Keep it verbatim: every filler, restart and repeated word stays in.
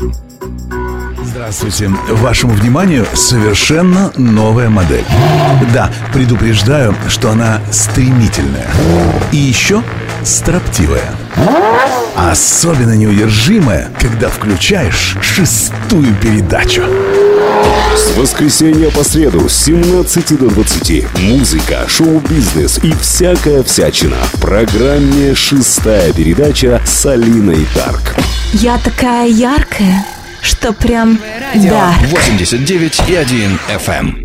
Здравствуйте. Вашему вниманию совершенно новая модель. Да, предупреждаю, что она стремительная. И еще строптивая. Особенно неудержимая, когда включаешь шестую передачу. С воскресенья по среду с семнадцати до двадцати музыка, шоу-бизнес и всякая всячина в программе «Шестая передача» с Алиной Тарк. Я такая яркая, что прям да. восемьдесят девять и один эф эм.